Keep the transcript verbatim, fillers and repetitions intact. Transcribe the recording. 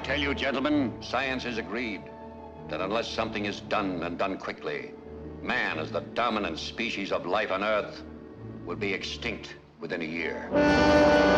tell you, gentlemen, science has agreed that unless something is done and done quickly, man, as the dominant species of life on Earth, will be extinct within a year.